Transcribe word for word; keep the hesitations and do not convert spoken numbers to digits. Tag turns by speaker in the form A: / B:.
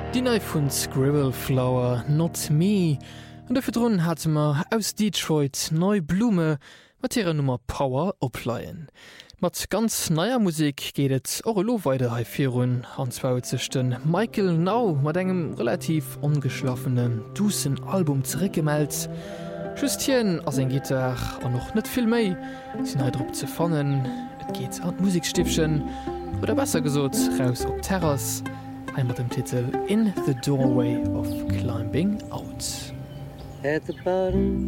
A: Die Nei vun Scribbleflower not me und der Verdrun hat ma aus Detroit neu Blume mat ihrer Nummer Power opleiien. Mat ganz naier Musik gehtt Orlo weiter haifirun anzwazechten Michael Now mat engem relativ ungeschlaffenen dussen Album zurückgemeldt. Justien as en Gitar an noch net viel méi sinn heidruck ze fannen, et geht an Musikstippchen oder besser gesot raus op Terras. Einmal dem Titel In the Doorway of Climbing Out.
B: At the bottom